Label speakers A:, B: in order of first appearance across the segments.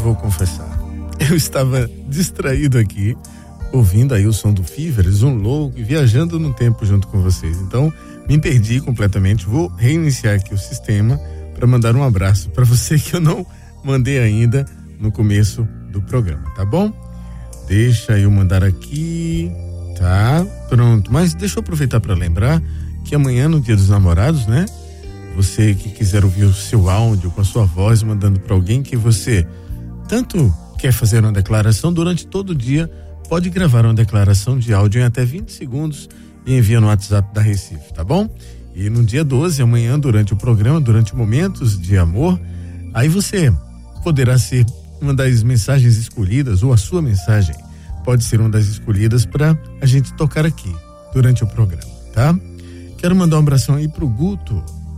A: vou confessar. Eu estava distraído aqui, ouvindo aí o som do Fevers, um louco, e viajando no tempo junto com vocês. Então, me perdi completamente. Vou reiniciar aqui o sistema para mandar um abraço para você que eu não mandei ainda no começo do programa, tá bom? Deixa eu mandar aqui. Tá, pronto. Mas deixa eu aproveitar para lembrar que amanhã, no Dia dos Namorados, né? Você que quiser ouvir o seu áudio com a sua voz, mandando para alguém que você tanto quer fazer uma declaração, durante todo o dia, pode gravar uma declaração de áudio em até 20 segundos e envia no WhatsApp da Recife, tá bom? E no dia 12, amanhã, durante o programa, durante momentos de amor, aí você poderá ser uma das mensagens escolhidas, ou a sua mensagem pode ser uma das escolhidas para a gente tocar aqui durante o programa, tá? Quero mandar um abração aí pro Guto.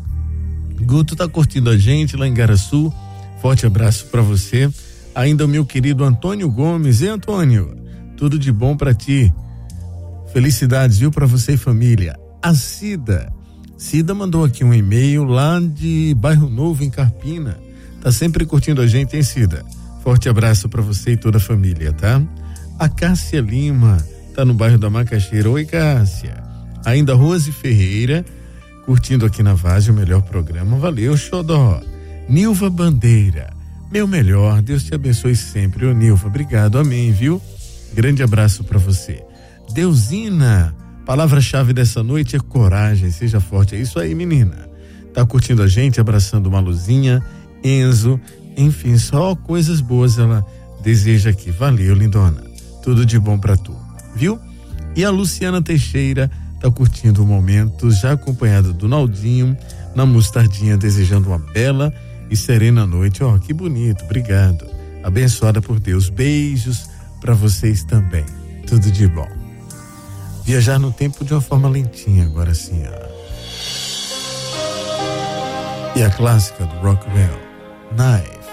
A: Guto tá curtindo a gente lá em Garaçu. Forte abraço para você. Ainda o meu querido Antônio Gomes. E Antônio, tudo de bom para ti. Felicidades, viu, para você e família. A Cida mandou aqui um e-mail lá de Bairro Novo, em Carpina. Tá sempre curtindo a gente, hein, Cida? Forte abraço para você e toda a família, tá? A Cássia Lima tá no bairro da Macaxeira. Oi, Cássia. Ainda Rose Ferreira curtindo aqui na Vaz o melhor programa. Valeu, Xodó. Nilva Bandeira, meu melhor, Deus te abençoe sempre. Ô Nilva, obrigado, amém, viu? Grande abraço para você. Deusina, palavra-chave dessa noite é coragem, seja forte. É isso aí, menina. Tá curtindo a gente, abraçando Maluzinha, Enzo, enfim, só coisas boas ela deseja aqui. Valeu, lindona. Tudo de bom pra tu, viu? E a Luciana Teixeira tá curtindo o momento, já acompanhada do Naldinho, na Mostardinha, desejando uma bela e serena noite. Ó, que bonito, obrigado. Abençoada por Deus. Beijos pra vocês também. Tudo de bom. Viajar no tempo de uma forma lentinha, agora sim, ó. E a clássica do Rockwell, Knife.